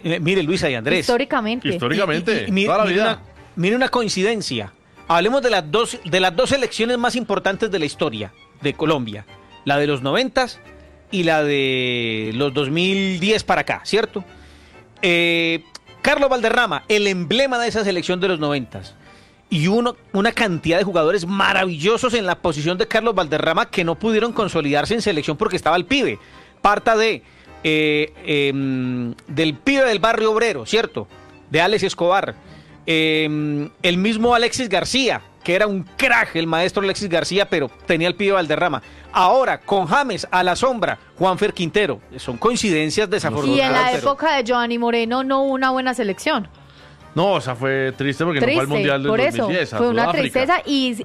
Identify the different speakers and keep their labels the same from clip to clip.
Speaker 1: Mire, Luisa y Andrés.
Speaker 2: Históricamente,
Speaker 3: toda la vida.
Speaker 1: Mire una coincidencia. Hablemos de las dos elecciones más importantes de la historia de Colombia. La de los 90 y la de los 2010 para acá, ¿cierto? Carlos Valderrama, el emblema de esa selección de los 90. Y una cantidad de jugadores maravillosos en la posición de Carlos Valderrama que no pudieron consolidarse en selección porque estaba el pibe. Parta del pibe del barrio obrero, ¿cierto? De Alex Escobar. El mismo Alexis García, que era un crack, el maestro Alexis García, pero tenía el pibe Valderrama. Ahora, con James a la sombra, Juanfer Quintero. Son coincidencias desafortunadas.
Speaker 2: Y en la época de Giovanni Moreno no hubo una buena selección.
Speaker 3: No, o sea, fue triste porque no fue al Mundial del 2010.
Speaker 2: Fue una tristeza y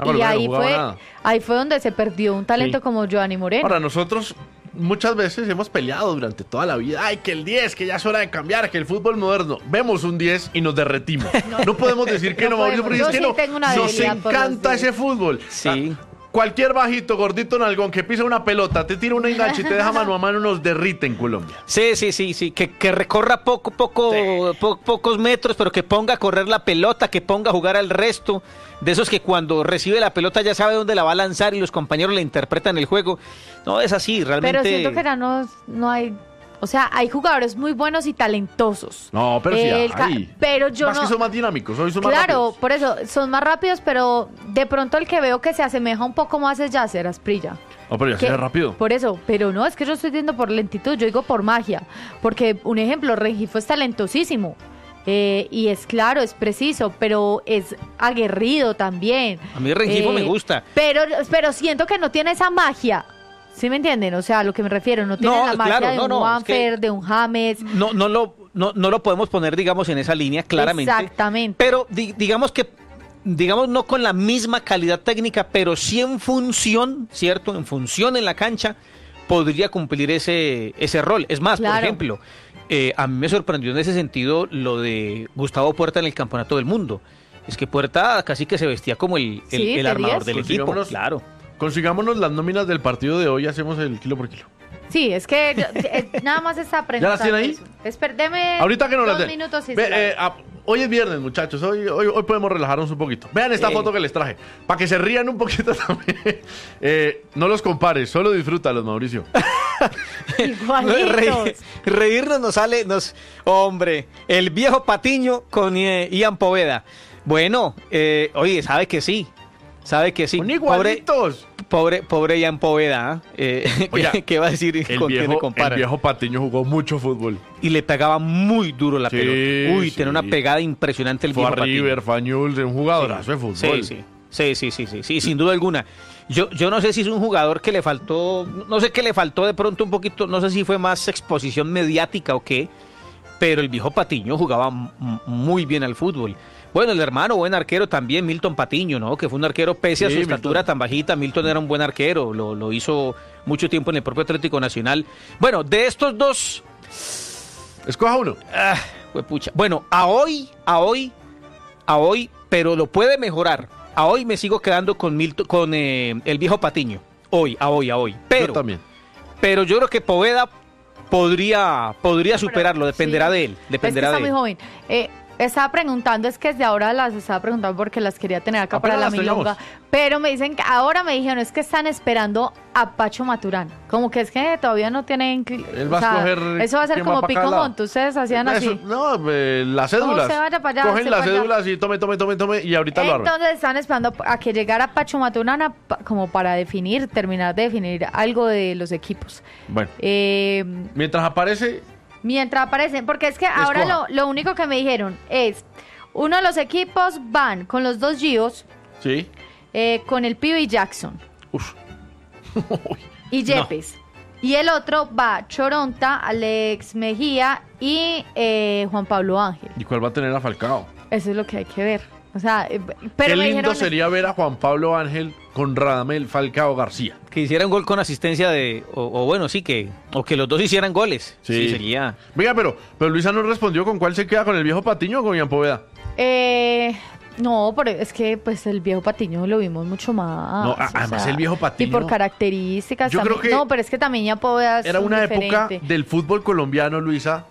Speaker 2: ahí fue donde se perdió un talento como Giovanni Moreno.
Speaker 3: Para nosotros, muchas veces hemos peleado durante toda la vida. Ay, que el 10, que ya es hora de cambiar, que el fútbol moderno. Vemos un 10 y nos derretimos. No podemos decir que no, Mauricio, porque es que nos encanta ese fútbol.
Speaker 1: Sí.
Speaker 3: Cualquier bajito, gordito, nalgón que pisa una pelota, te tira un enganche y te deja mano a mano, nos derrite en Colombia.
Speaker 1: Sí. Que recorra pocos metros, pero que ponga a correr la pelota, que ponga a jugar al resto. De esos que cuando recibe la pelota ya sabe dónde la va a lanzar y los compañeros le interpretan el juego. No, es así, realmente.
Speaker 2: Pero siento que ya no hay... O sea, hay jugadores muy buenos y talentosos.
Speaker 3: No, pero sí hay.
Speaker 2: Pero yo
Speaker 3: más
Speaker 2: no...
Speaker 3: que son más dinámicos, hoy son más rápidos.
Speaker 2: Claro, por eso, son más rápidos, pero de pronto el que veo que se asemeja un poco más es Yasser Asprilla.
Speaker 3: No, pero Yasser es rápido.
Speaker 2: Por eso, pero no, es que yo estoy diciendo por lentitud, yo digo por magia. Porque, un ejemplo, Rengifo es talentosísimo. Y es claro, es preciso, pero es aguerrido también.
Speaker 1: A mí Rengifo me gusta.
Speaker 2: Pero siento que no tiene esa magia. ¿Sí me entienden? O sea, a lo que me refiero, no tiene la magia de un Juanfer, de un James.
Speaker 1: No lo podemos poner, digamos, en esa línea, claramente.
Speaker 2: Exactamente.
Speaker 1: Pero digamos no con la misma calidad técnica, pero sí en función, ¿cierto? En función en la cancha, podría cumplir ese rol. Es más,
Speaker 2: claro.
Speaker 1: Por ejemplo, a mí me sorprendió en ese sentido lo de Gustavo Puerta en el Campeonato del Mundo. Es que Puerta casi que se vestía como el armador del equipo. Claro.
Speaker 3: Consigámonos las nóminas del partido de hoy, hacemos el kilo por kilo.
Speaker 2: Sí, es que nada más está aprendiendo.
Speaker 3: ¿Ya las tiene ahí?
Speaker 2: Deme
Speaker 3: ahorita que no
Speaker 2: 2 minutos y
Speaker 3: hoy es viernes, muchachos. Hoy podemos relajarnos un poquito. Vean esta foto que les traje. Para que se rían un poquito también. No los compares, solo disfrútalos, Mauricio.
Speaker 1: Reírnos nos sale... Hombre, el viejo Patiño con Ian Poveda. Bueno, oye, sabe que sí.
Speaker 3: Son igualitos.
Speaker 1: Pobre Ian Poveda. ¿Qué va a decir?
Speaker 3: El viejo Patiño jugó mucho fútbol.
Speaker 1: Y le pegaba muy duro la pelota. Uy, tenía una pegada impresionante el viejo Patiño.
Speaker 3: River, Fañul, un jugadorazo de fútbol.
Speaker 1: Sí, sin duda alguna. Yo no sé si es un jugador que le faltó, no sé qué le faltó de pronto un poquito, no sé si fue más exposición mediática o qué, pero el viejo Patiño jugaba muy bien al fútbol. Bueno, el hermano, buen arquero también, Milton Patiño, ¿no? Que fue un arquero pese a su estatura tan bajita. Milton era un buen arquero, lo hizo mucho tiempo en el propio Atlético Nacional. Bueno, de estos dos...
Speaker 3: Escoja uno.
Speaker 1: Bueno, a hoy, pero lo puede mejorar. A hoy me sigo quedando con el viejo Patiño. A hoy. Pero,
Speaker 3: yo también.
Speaker 1: Pero yo creo que Poveda podría superarlo, dependerá de él. Dependerá
Speaker 2: está
Speaker 1: de él.
Speaker 2: Muy joven. Estaba preguntando, es que desde ahora las estaba preguntando porque las quería tener acá para la milonga, pero me dicen que ahora me dijeron es que están esperando a Pacho Maturana, como que es que todavía no tienen,
Speaker 3: él va a escoger,
Speaker 2: eso va a ser como Pico Montt, ustedes hacían así.
Speaker 3: No, las cédulas,
Speaker 2: se vaya para allá,
Speaker 3: cogen las cédulas y tome y ahorita lo arman.
Speaker 2: Entonces están esperando a que llegara Pacho Maturana como para terminar de definir algo de los equipos.
Speaker 3: Bueno, mientras aparecen,
Speaker 2: porque es que ahora lo único que me dijeron es, uno de los equipos van con los 2 Gios,
Speaker 3: sí,
Speaker 2: con el Pibe y Jackson.
Speaker 3: Uf.
Speaker 2: Y Yepes. No. Y el otro va Choronta, Alex Mejía y Juan Pablo Ángel.
Speaker 3: ¿Y cuál va a tener a Falcao?
Speaker 2: Eso es lo que hay que ver. O sea, pero
Speaker 3: qué lindo sería ver a Juan Pablo Ángel con Radamel Falcao García.
Speaker 1: Que hiciera un gol con asistencia o que los dos hicieran goles.
Speaker 3: Sí,
Speaker 1: sería.
Speaker 3: Venga, pero Luisa no respondió con cuál se queda, con el viejo Patiño o con Ian Poveda.
Speaker 2: No, pero es que pues el viejo Patiño lo vimos mucho más.
Speaker 3: No, además el viejo Patiño.
Speaker 2: Y por características
Speaker 1: yo
Speaker 2: también.
Speaker 1: Creo que
Speaker 2: no, pero es que también ya Poveda
Speaker 3: era una época del fútbol colombiano, Luisa,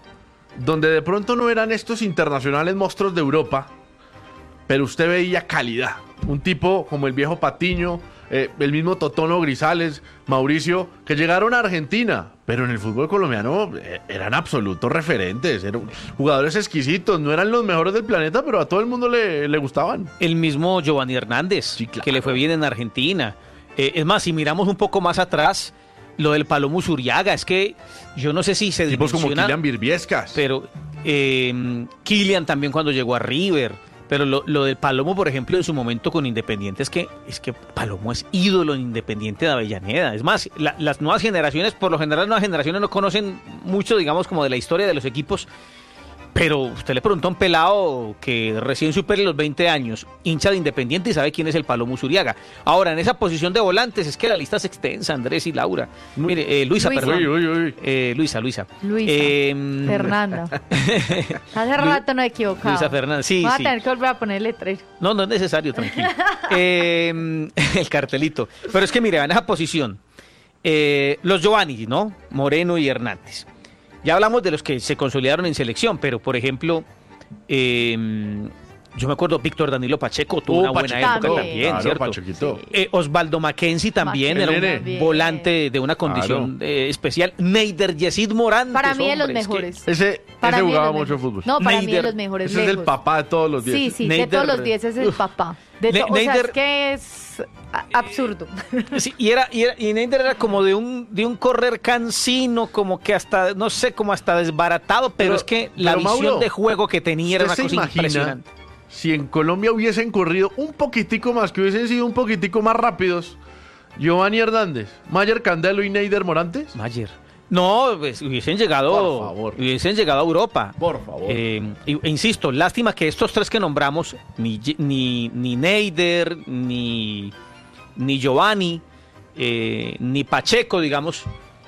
Speaker 3: donde de pronto no eran estos internacionales monstruos de Europa, pero usted veía calidad. Un tipo como el viejo Patiño, el mismo Totono Grisales, Mauricio, que llegaron a Argentina, pero en el fútbol colombiano eran absolutos referentes, eran jugadores exquisitos, no eran los mejores del planeta, pero a todo el mundo le gustaban.
Speaker 1: El mismo Giovanni Hernández, sí, claro, que le fue bien en Argentina. Es más, si miramos un poco más atrás, lo del Palomo Zuriaga, es que yo no sé si se
Speaker 3: tipos como Kylian Birbiescas.
Speaker 1: Pero Kylian también cuando llegó a River. Pero lo del Palomo, por ejemplo, en su momento con Independiente, es que Palomo es ídolo en Independiente de Avellaneda. Es más, las nuevas generaciones, por lo general las nuevas generaciones no conocen mucho, digamos, como de la historia de los equipos. Pero usted le pregunta a un pelado que recién supere los 20 años, hincha de Independiente, y sabe quién es el Palomo Zuriaga. Ahora, en esa posición de volantes, es que la lista es extensa, Andrés y Laura. Mire, Luisa, perdón. Luisa.
Speaker 2: Fernanda. Hace rato no he equivocado.
Speaker 1: Luisa Fernanda, sí.
Speaker 2: Voy a tener que volver a poner letrero.
Speaker 1: No es necesario, tranquilo. El cartelito. Pero es que, mire, en esa posición, los Giovanni, ¿no? Moreno y Hernández. Ya hablamos de los que se consolidaron en selección, pero por ejemplo, yo me acuerdo, Víctor Danilo Pacheco tuvo una buena época también, claro, ¿cierto? Osvaldo Mackenzie también era un volante de una condición especial. Neider Yesid Morantes.
Speaker 2: Para mí de los mejores.
Speaker 3: Ese jugaba mucho fútbol.
Speaker 2: No, para mí de los mejores.
Speaker 3: Ese es el papá de todos los 10.
Speaker 2: Sí, de todos los 10 es el papá. O sea, es que es absurdo.
Speaker 1: Sí, y Neider era como de un correr cansino, como que hasta, no sé, como hasta desbaratado, pero es que la visión Mauro, de juego que tenía era una cosa impresionante.
Speaker 3: Si en Colombia hubiesen corrido un poquitico más, que hubiesen sido un poquitico más rápidos, Giovanni Hernández, Mayer Candelo y Neider Morantes.
Speaker 1: No, pues, hubiesen llegado a Europa.
Speaker 3: Por favor.
Speaker 1: Insisto, lástima que estos tres que nombramos, ni Neider, ni Giovanni, ni Pacheco, digamos,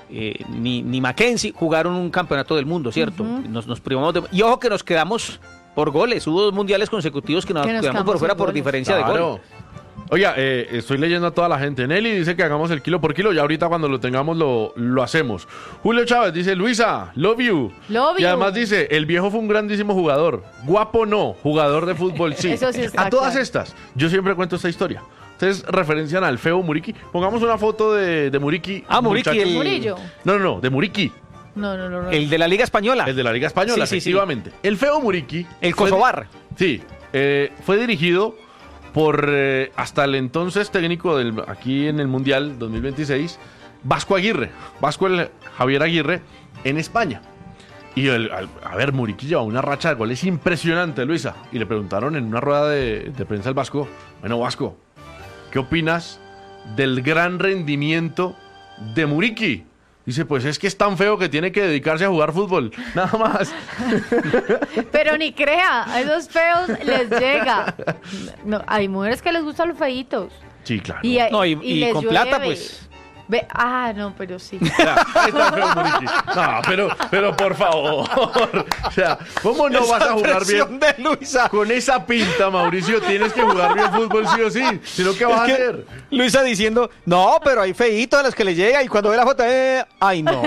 Speaker 1: ni Mackenzie, jugaron un campeonato del mundo, ¿cierto? Uh-huh. Nos privamos de... Y ojo que nos quedamos por goles. Hubo 2 mundiales consecutivos que nos quedamos por fuera por diferencia de gol.
Speaker 3: Oiga, estoy leyendo a toda la gente. Nelly dice que hagamos el kilo por kilo. Ya ahorita cuando lo tengamos lo hacemos. Julio Chávez dice, Luisa, love you. Y además dice, el viejo fue un grandísimo jugador. Guapo no, jugador de fútbol sí.
Speaker 2: Eso sí está
Speaker 3: a todas estas, yo siempre cuento esta historia. Ustedes referencian al feo Muriqui. Pongamos una foto de Muriqui.
Speaker 1: Muriqui, el
Speaker 2: Murillo.
Speaker 3: No, de Muriqui.
Speaker 2: No.
Speaker 1: El de la Liga Española.
Speaker 3: El de la Liga Española, sí, efectivamente. Sí. El feo Muriqui.
Speaker 1: El Kosovar.
Speaker 3: Sí, fue dirigido por hasta el entonces técnico aquí en el Mundial 2026, Vasco Javier Aguirre, en España. Y Muriqui lleva una racha de goles impresionante, Luisa. Y le preguntaron en una rueda de prensa al Vasco, bueno, Vasco, ¿qué opinas del gran rendimiento de Muriqui? Dice, pues es que es tan feo que tiene que dedicarse a jugar fútbol, nada más.
Speaker 2: Pero ni crea, a esos feos les llega. No, hay mujeres que les gustan los feitos.
Speaker 3: Sí, claro.
Speaker 1: Y con plata, pues...
Speaker 2: no, pero sí.
Speaker 3: Ya, ahí está feo Muriqui. No, pero por favor. O sea, ¿cómo no vas a jugar bien?
Speaker 1: De Luisa.
Speaker 3: Con esa pinta, Mauricio, tienes que jugar bien fútbol sí o sí. Si no, ¿qué vas a hacer?
Speaker 1: Luisa diciendo, no, pero hay feitos a los que le llega y cuando ve la foto, ay, no.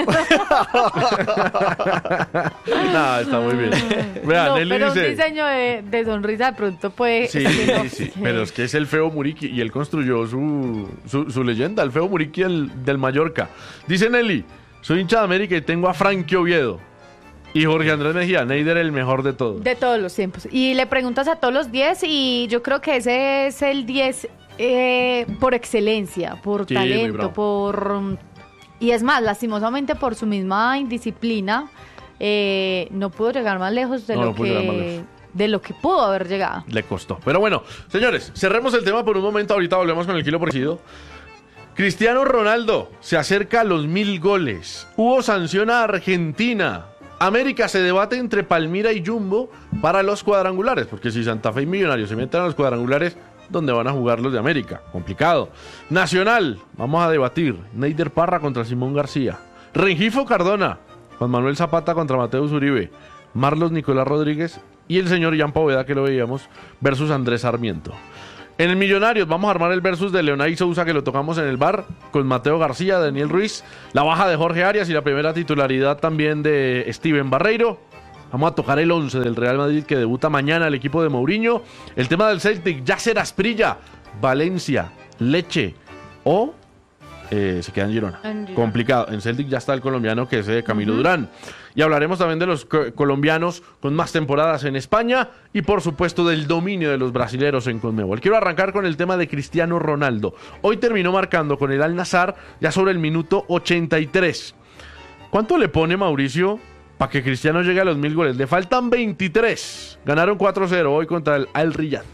Speaker 3: Nada, está muy bien. Vea,
Speaker 2: no,
Speaker 3: Nelly
Speaker 2: pero
Speaker 3: dice,
Speaker 2: un diseño de sonrisa de pronto puede...
Speaker 3: Sí, pero es que es el feo Muriqui y él construyó su leyenda, el feo Muriqui del Mallorca. Dice Nelly, soy hincha de América y tengo a Frankie Oviedo. Y Jorge Andrés Mejía, Neider el mejor de todos.
Speaker 2: De todos los tiempos. Y le preguntas a todos los 10 y yo creo que ese es el 10 por excelencia, por talento, por... Y es más, lastimosamente por su misma indisciplina, no pudo llegar más lejos de lo que pudo haber llegado.
Speaker 3: Le costó. Pero bueno, señores, cerremos el tema por un momento. Ahorita volvemos con el kilo por kilo. Cristiano Ronaldo se acerca a los 1000 goles. Hubo sanción a Argentina. América se debate entre Palmira y Jumbo para los cuadrangulares, porque si Santa Fe y Millonarios se meten a los cuadrangulares, ¿dónde van a jugar los de América? Complicado. Nacional, vamos a debatir. Neider Parra contra Simón García. Rengifo Cardona, Juan Manuel Zapata contra Mateus Uribe. Marlos Nicolás Rodríguez y el señor Jan Poveda, que lo veíamos, versus Andrés Sarmiento. En el Millonarios vamos a armar el versus de Leonay Sousa, que lo tocamos en el bar, con Mateo García, Daniel Ruiz, la baja de Jorge Arias y la primera titularidad también de Steven Barreiro. Vamos a tocar el 11 del Real Madrid que debuta mañana el equipo de Mourinho. El tema del Celtic, Yasser Asprilla, Valencia, Leche o se queda en Girona. Complicado. En Celtic ya está el colombiano que es Camilo Durán. Y hablaremos también de los colombianos con más temporadas en España y por supuesto del dominio de los brasileros en Conmebol. Quiero arrancar con el tema de Cristiano Ronaldo. Hoy terminó marcando con el Al-Nassr ya sobre el minuto 83. ¿Cuánto le pone Mauricio para que Cristiano llegue a los 1000 goles? Le faltan 23. Ganaron 4-0 hoy contra el Al-Riyad.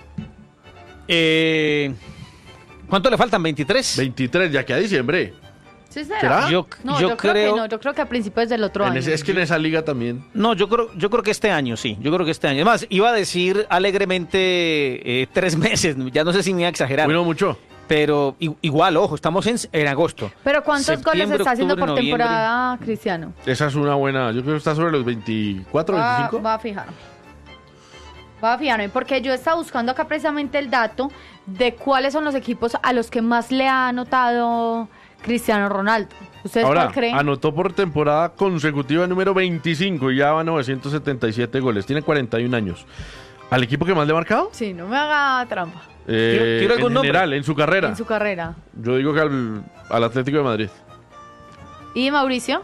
Speaker 1: ¿Cuánto le faltan? ¿23?
Speaker 3: 23, ya que a diciembre.
Speaker 2: ¿Sí será?
Speaker 1: Yo creo
Speaker 2: que no. Yo creo que a principios del otro año.
Speaker 3: Es que en esa liga también.
Speaker 1: No, yo creo que este año, sí. Yo creo que este año. Además, iba a decir alegremente 3 meses. Ya no sé si me iba a exagerar.
Speaker 3: Bueno, mucho.
Speaker 1: Pero igual, ojo, estamos en agosto.
Speaker 2: ¿Pero cuántos goles está haciendo por
Speaker 1: noviembre.
Speaker 2: temporada, Cristiano?
Speaker 3: Esa es una buena. Yo creo que está sobre los 24, 25.
Speaker 2: Va a fijarme, porque yo estaba buscando acá precisamente el dato de cuáles son los equipos a los que más le ha anotado Cristiano Ronaldo. ¿Ustedes
Speaker 3: Ahora,
Speaker 2: cuál creen?
Speaker 3: anotó por temporada consecutiva número 25 y ya va a 977 goles. Tiene 41 años. ¿Al equipo que más le ha marcado?
Speaker 2: Sí, no me haga trampa.
Speaker 1: ¿Quiero algún
Speaker 3: en general,
Speaker 1: nombre?
Speaker 3: en su carrera.
Speaker 2: En su carrera.
Speaker 3: Yo digo que al Atlético de Madrid.
Speaker 2: ¿Y Mauricio?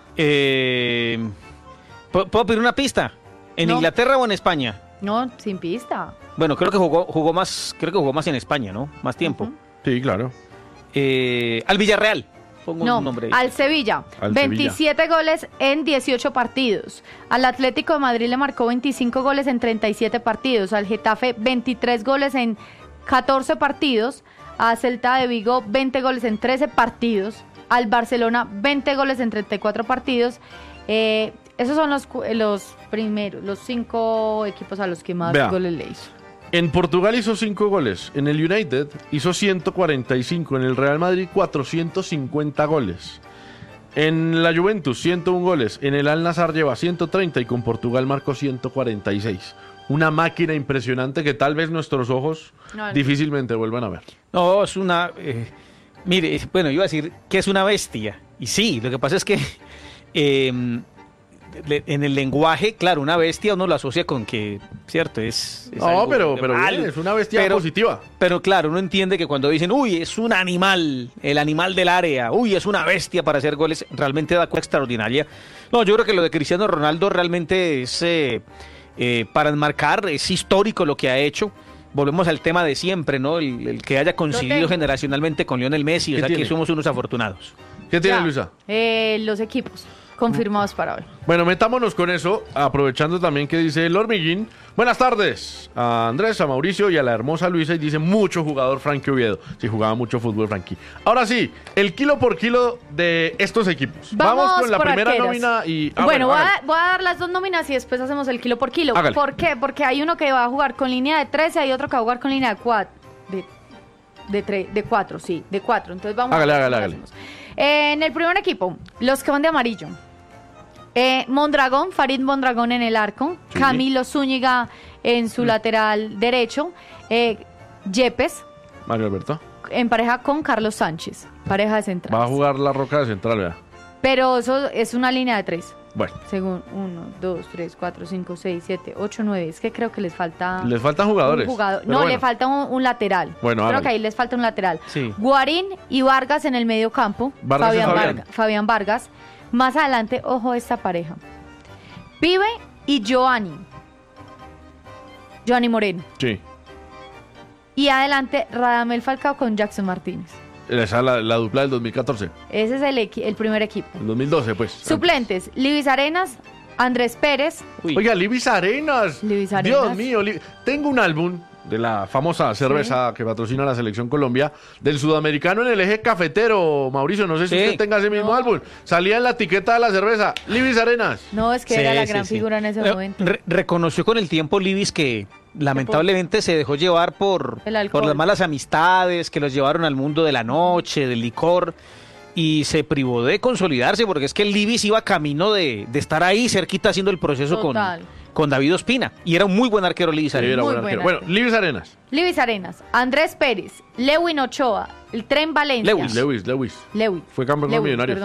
Speaker 1: ¿Puedo pedir una pista? ¿En
Speaker 2: No.
Speaker 1: Inglaterra o en España?
Speaker 2: No, sin pista.
Speaker 1: Bueno, creo que jugó más en España, ¿no? Más tiempo.
Speaker 3: Sí, claro.
Speaker 1: Al Villarreal. Pongo
Speaker 2: No,
Speaker 1: un nombre.
Speaker 2: al Sevilla.
Speaker 3: Al
Speaker 2: 27 goles en 18 partidos. Al Atlético de Madrid le marcó 25 goles en 37 partidos. Al Getafe 23 goles en 14 partidos. A Celta de Vigo 20 goles en 13 partidos. Al Barcelona 20 goles en 34 partidos. Esos son los primeros, los 5 equipos a los que más goles le hizo.
Speaker 3: En Portugal hizo 5 goles. En el United hizo 145. En el Real Madrid 450 goles. En la Juventus 101 goles. En el Al-Nassr lleva 130 y con Portugal marcó 146. Una máquina impresionante que tal vez nuestros ojos difícilmente vuelvan a ver.
Speaker 1: No, es una... mire, bueno, iba a decir que es una bestia. Y sí, lo que pasa es que... en el lenguaje, claro, una bestia uno lo asocia con que, cierto, es
Speaker 3: no, pero bien, es una bestia positiva.
Speaker 1: Pero claro, uno entiende que cuando dicen, uy, es un animal, el animal del área, uy, es una bestia para hacer goles, realmente da cosa extraordinaria. No, yo creo que lo de Cristiano Ronaldo realmente es para enmarcar, es histórico lo que ha hecho. Volvemos al tema de siempre, ¿no? El que haya coincidido generacionalmente con Lionel Messi, o sea que somos unos afortunados.
Speaker 3: ¿Qué tiene, Luisa?
Speaker 2: Los equipos confirmados para hoy.
Speaker 3: Bueno, metámonos con eso, aprovechando también que dice el Hormiguín. Buenas tardes a Andrés, a Mauricio y a la hermosa Luisa. Y dice mucho jugador Frankie Oviedo. Sí, jugaba mucho fútbol, Frankie. Ahora sí, el kilo por kilo de estos equipos.
Speaker 2: Vamos
Speaker 3: con la primera
Speaker 2: arqueros.
Speaker 3: nómina y...
Speaker 2: bueno, voy a dar las 2 nóminas y después hacemos el kilo por kilo.
Speaker 3: Hágale.
Speaker 2: ¿Por qué? Porque hay uno que va a jugar con línea de 13 y hay otro que va a jugar con línea de 4. De 4, sí, de 4. Entonces vamos
Speaker 3: Hágale.
Speaker 2: En el primer equipo, los que van de amarillo. Mondragón, Farid Mondragón en el arco,
Speaker 3: sí.
Speaker 2: Camilo Zúñiga en su lateral derecho, Yepes
Speaker 3: Mario Alberto
Speaker 2: en pareja con Carlos Sánchez, pareja de central.
Speaker 3: va a jugar la Roca de central, vea.
Speaker 2: Pero eso es una línea de 3.
Speaker 3: Bueno,
Speaker 2: Según 1, 2, 3, 4, 5, 6, 7, 8, 9. Es que creo que les falta...
Speaker 3: les faltan jugadores.
Speaker 2: Un jugador.
Speaker 3: Pero
Speaker 2: No,
Speaker 3: bueno.
Speaker 2: le falta un lateral.
Speaker 3: Bueno,
Speaker 2: creo
Speaker 3: hágale.
Speaker 2: que ahí les falta un lateral.
Speaker 1: Sí.
Speaker 2: Guarín y Vargas en el medio campo.
Speaker 3: Vargas es Fabián.
Speaker 2: Fabián Vargas. Más adelante, ojo esta pareja. Pibe y Giovanni Moreno.
Speaker 3: Sí.
Speaker 2: Y adelante, Radamel Falcao con Jackson Martínez.
Speaker 3: Esa es la dupla del 2014.
Speaker 2: Ese es el primer equipo.
Speaker 3: El 2012, pues.
Speaker 2: Suplentes, Libis Arenas, Andrés Pérez.
Speaker 1: Uy.
Speaker 3: Oiga, Libis Arenas.
Speaker 2: Libis Arenas.
Speaker 3: Dios mío, tengo un álbum de la famosa cerveza que patrocina la Selección Colombia, del sudamericano en el eje cafetero. Mauricio, no sé si
Speaker 1: Sí.
Speaker 3: usted tenga ese mismo álbum. Salía en la etiqueta de la cerveza, Libis Arenas.
Speaker 2: No, es que
Speaker 1: Sí,
Speaker 2: era la
Speaker 1: sí,
Speaker 2: gran
Speaker 1: sí.
Speaker 2: figura en ese momento.
Speaker 1: Reconoció con el tiempo Libis que lamentablemente se dejó llevar por
Speaker 2: El alcohol.
Speaker 1: las malas amistades que los llevaron al mundo de la noche, del licor, y se privó de consolidarse porque es que el Libis iba camino de estar ahí cerquita haciendo el proceso
Speaker 2: Total.
Speaker 1: con David Ospina, y era un muy buen arquero Libis
Speaker 3: Sí,
Speaker 1: Arenas.
Speaker 3: era
Speaker 2: Muy
Speaker 3: buen arquero.
Speaker 2: buen
Speaker 3: Bueno, Libis Arenas.
Speaker 2: Libis Arenas, Andrés Pérez, Lewin Ochoa, el Tren Valencia.
Speaker 1: Lewis.
Speaker 3: Lewis.
Speaker 2: Lewis.
Speaker 3: Fue campeón con
Speaker 2: Lewis,
Speaker 3: Millonarios.
Speaker 2: perdón.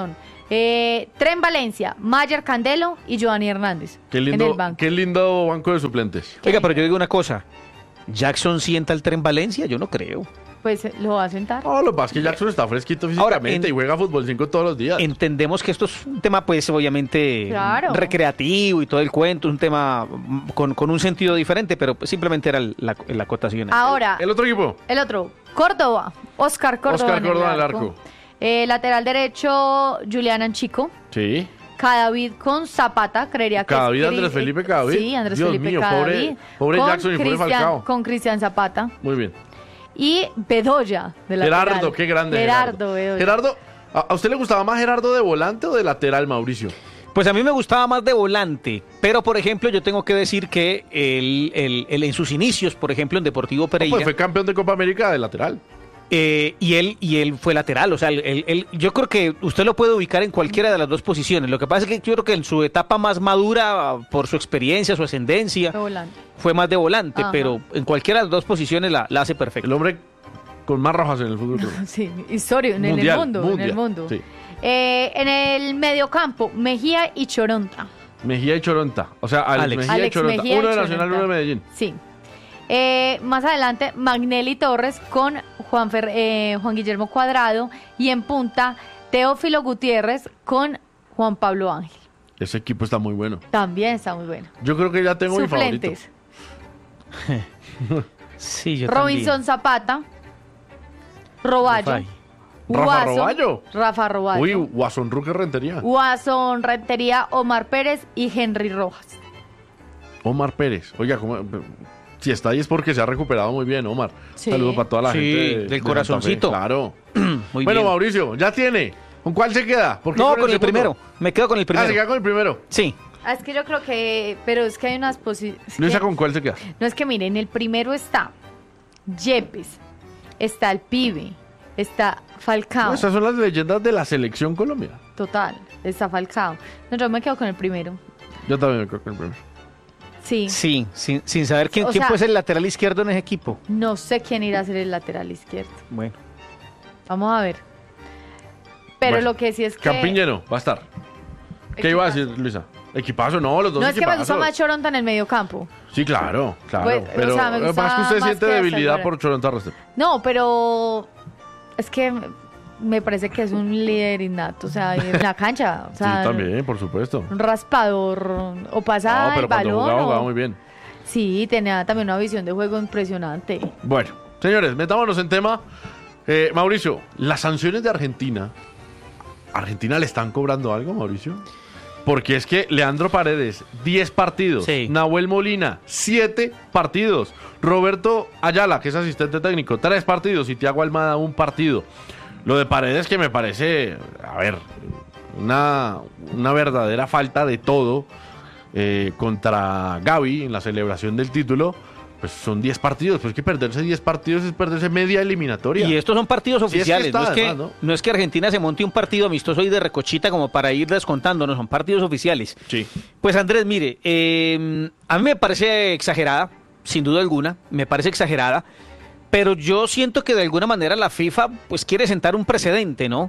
Speaker 2: Tren Valencia, Mayer Candelo y Giovanni Hernández.
Speaker 3: Qué lindo banco de suplentes.
Speaker 1: Oiga, pero yo digo una cosa. ¿Jackson sienta el Tren Valencia? Yo no creo.
Speaker 2: Pues lo va a sentar.
Speaker 3: No, lo que pasa es que Jackson está fresquito físicamente y juega fútbol 5 todos los días.
Speaker 1: Entendemos que esto es un tema, pues, obviamente recreativo y todo el cuento, un tema con un sentido diferente, pero simplemente era la acotación.
Speaker 2: Ahora,
Speaker 3: ¿El otro equipo?
Speaker 2: El otro, Córdoba, Oscar Córdoba en el arco. Lateral derecho, Julián Anchico.
Speaker 3: Sí.
Speaker 2: Cadavid con Zapata, creería que
Speaker 3: Cadavid, Andrés Felipe Cadavid.
Speaker 2: Sí, Andrés
Speaker 3: Dios
Speaker 2: Felipe
Speaker 3: mío,
Speaker 2: Cadavid.
Speaker 3: Pobre Jackson y pobre Falcao.
Speaker 2: Con Cristian Zapata.
Speaker 3: Muy bien.
Speaker 2: Y Bedoya de lateral.
Speaker 3: Gerardo, qué grande
Speaker 2: Gerardo.
Speaker 3: Gerardo, ¿a usted le gustaba más Gerardo de volante o de lateral, Mauricio?
Speaker 1: Pues a mí me gustaba más de volante, pero por ejemplo yo tengo que decir que él en sus inicios, por ejemplo en Deportivo Pereira...
Speaker 3: Pues fue campeón de Copa América de lateral.
Speaker 1: Y él fue lateral, o sea, yo creo que usted lo puede ubicar en cualquiera de las dos posiciones. Lo que pasa es que yo creo que en su etapa más madura, por su experiencia, su ascendencia, fue más de volante, pero en cualquiera de las dos posiciones la hace perfecto.
Speaker 3: El hombre con más rojas en el fútbol.
Speaker 2: Sí, historia en el mundo. Sí. En el mediocampo, Mejía y Choronta.
Speaker 3: Mejía y Choronta, o sea, Mejía y Choronta, uno de Nacional, uno de Medellín.
Speaker 2: Sí. Más adelante, Magnelli Torres con Juan Guillermo Cuadrado y en punta, Teófilo Gutiérrez con Juan Pablo Ángel.
Speaker 3: Ese equipo está muy bueno.
Speaker 2: También está muy bueno.
Speaker 3: Yo creo que ya tengo
Speaker 2: suplentes.
Speaker 3: Mi favorito.
Speaker 1: Sí, yo
Speaker 2: Robinson
Speaker 1: también.
Speaker 2: Zapata, Roballo. Rafa Roballo.
Speaker 3: Uy, Guasón Roque Rentería.
Speaker 2: Guasón Rentería, Omar Pérez y Henry Rojas.
Speaker 3: Omar Pérez. Oiga, si está ahí es porque se ha recuperado muy bien, Omar.
Speaker 2: Sí.
Speaker 3: Saludos para toda la gente
Speaker 1: del corazoncito.
Speaker 3: Claro.
Speaker 1: Muy
Speaker 3: bueno,
Speaker 1: bien.
Speaker 3: Mauricio, ya tiene. ¿Con cuál se queda?
Speaker 1: No, con el primero. Me quedo con el primero.
Speaker 3: ¿Se queda con el primero?
Speaker 1: Sí.
Speaker 2: Es que yo creo que... Pero es que hay unas posibilidades...
Speaker 3: Luisa, ¿con cuál se queda?
Speaker 2: No, es que miren, el primero está Yepes, está el Pibe, está Falcao.
Speaker 3: No, esas son las leyendas de la selección colombiana.
Speaker 2: Total, está Falcao. No, yo me quedo con el primero.
Speaker 3: Yo también me quedo con el primero.
Speaker 2: Sí.
Speaker 1: Sí, sin saber quién puede ser el lateral izquierdo en ese equipo.
Speaker 2: No sé quién irá a ser el lateral izquierdo.
Speaker 1: Bueno.
Speaker 2: Vamos a ver. Pero lo que sí es que...
Speaker 3: Campiñero va a estar. ¿Qué iba a decir, Luisa? Equipazo, no, los dos
Speaker 2: No,
Speaker 3: equipazos.
Speaker 2: es que me gusta más Choronta en el medio campo.
Speaker 3: Sí, claro.
Speaker 2: Pues,
Speaker 3: pero
Speaker 2: o sea, me gusta
Speaker 3: más que usted
Speaker 2: más
Speaker 3: siente
Speaker 2: que
Speaker 3: debilidad
Speaker 2: Restrepo.
Speaker 3: por Choronta Restrepo.
Speaker 2: No, pero... Es que me parece que es un líder innato, o sea, en la cancha. O sea,
Speaker 3: sí, también, por supuesto.
Speaker 2: Un raspador, o pasaba
Speaker 3: pero
Speaker 2: el balón.
Speaker 3: jugaba muy bien.
Speaker 2: Sí, tenía también una visión de juego impresionante.
Speaker 3: Bueno, señores, metámonos en tema. Mauricio, las sanciones de Argentina. ¿Argentina le están cobrando algo, Mauricio? Porque es que Leandro Paredes, 10 partidos.
Speaker 1: Sí.
Speaker 3: Nahuel Molina, 7 partidos. Roberto Ayala, que es asistente técnico, 3 partidos. Y Thiago Almada, 1 partido. Lo de Paredes que me parece, a ver, una verdadera falta de todo contra Gavi en la celebración del título. Pues son 10 partidos, pues que perderse 10 partidos es perderse media eliminatoria.
Speaker 1: Y estos son partidos oficiales,
Speaker 3: sí,
Speaker 1: no es que Argentina se monte un partido amistoso y de recochita como para ir descontando, no, son partidos oficiales.
Speaker 3: Sí.
Speaker 1: Pues Andrés, mire, a mí me parece exagerada, sin duda alguna, me parece exagerada, pero yo siento que de alguna manera la FIFA pues quiere sentar un precedente, ¿no?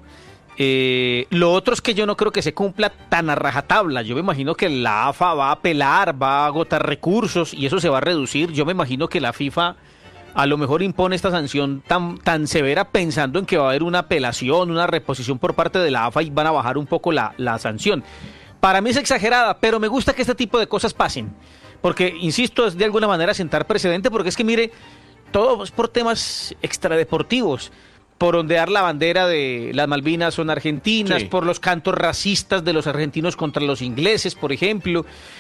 Speaker 1: Lo otro es que yo no creo que se cumpla tan a rajatabla. Yo me imagino que la AFA va a apelar, va a agotar recursos y eso se va a reducir. Yo me imagino que la FIFA a lo mejor impone esta sanción tan severa pensando en que va a haber una apelación, una reposición por parte de la AFA y van a bajar un poco la sanción. Para mí es exagerada, pero me gusta que este tipo de cosas pasen. Porque, insisto, es de alguna manera sentar precedente, porque es que, mire, todo es por temas extradeportivos. Por ondear la bandera de las Malvinas son argentinas, sí. Por los cantos racistas de los argentinos contra los ingleses, por ejemplo,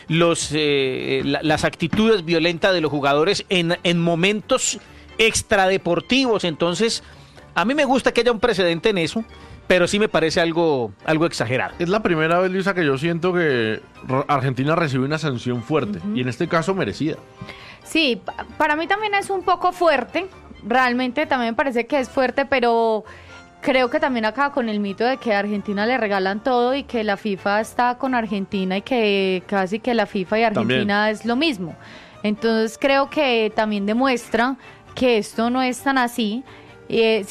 Speaker 1: las actitudes violentas de los jugadores en momentos extradeportivos. Entonces, a mí me gusta que haya un precedente en eso, pero sí me parece algo exagerado.
Speaker 3: Es la primera vez, Luisa, que yo siento que Argentina recibe una sanción fuerte, y en este caso merecida.
Speaker 2: Sí, para mí también es un poco fuerte. Realmente también me parece que es fuerte, pero creo que también acaba con el mito de que a Argentina le regalan todo y que la FIFA está con Argentina y que casi que la FIFA y Argentina también es lo mismo. Entonces creo que también demuestra que esto no es tan así.